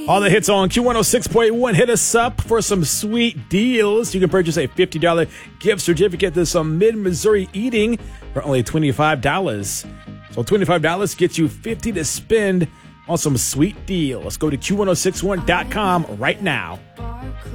All the hits on Q106.1. Hit us up for some sweet deals. You can purchase a $50 gift certificate to some Mid-Missouri eating for only $25. So $25 gets you $50 to spend on some sweet deals. Go to Q1061.com right now.